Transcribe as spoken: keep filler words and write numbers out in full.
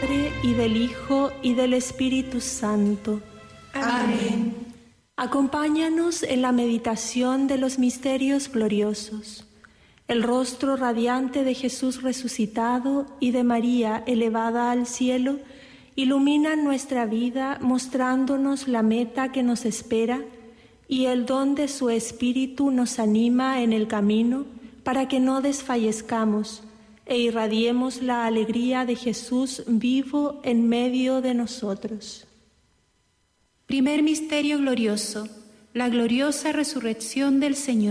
y del Hijo y del Espíritu Santo. Amén. Acompáñanos en la meditación de los misterios gloriosos. El rostro radiante de Jesús resucitado y de María elevada al cielo iluminan nuestra vida mostrándonos la meta que nos espera, y el don de su Espíritu nos anima en el camino para que no desfallezcamos e irradiemos la alegría de Jesús vivo en medio de nosotros. Primer misterio glorioso, la gloriosa resurrección del Señor.